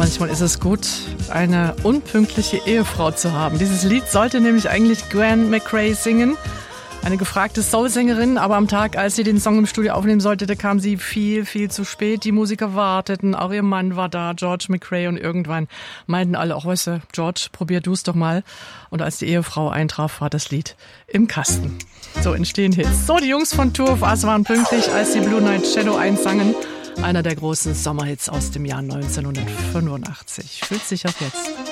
Manchmal ist es gut, eine unpünktliche Ehefrau zu haben. Dieses Lied sollte nämlich eigentlich Gwen McRae singen, eine gefragte Soul-Sängerin, aber am Tag, als sie den Song im Studio aufnehmen sollte, da kam sie viel, viel zu spät. Die Musiker warteten, auch ihr Mann war da, George McRae, und irgendwann meinten alle, auch weißt du, George, probier du's doch mal. Und als die Ehefrau eintraf, war das Lied im Kasten. So entstehen Hits. So, die Jungs von Tour of Us waren pünktlich, als die Blue Night Shadow einsangen. Einer der großen Sommerhits aus dem Jahr 1985. Fühlt sich auch jetzt.